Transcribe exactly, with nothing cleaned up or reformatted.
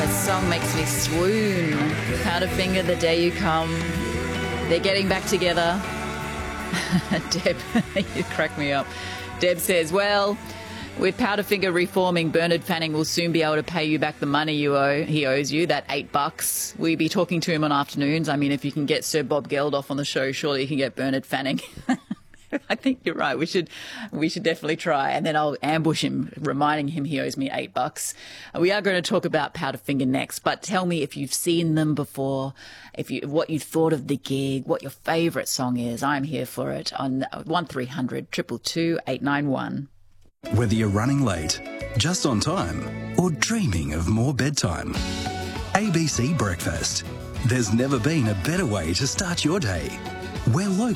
Song makes me swoon. Powderfinger, The Day You Come. They're getting back together. Deb, you crack me up. Deb says, well, with Powderfinger reforming, Bernard Fanning will soon be able to pay you back the money you owe. He owes you, that eight bucks. We'll be talking to him on afternoons. I mean, if you can get Sir Bob Geldof on the show, surely you can get Bernard Fanning. I think you're right. We should, we should definitely try, and then I'll ambush him, reminding him he owes me eight bucks. We are going to talk about Powderfinger next, but tell me if you've seen them before, if you, what you thought of the gig, what your favourite song is. I'm here for it on one three hundred two two two eight nine one. Whether you're running late, just on time, or dreaming of more bedtime, A B C Breakfast. There's never been a better way to start your day. We're local.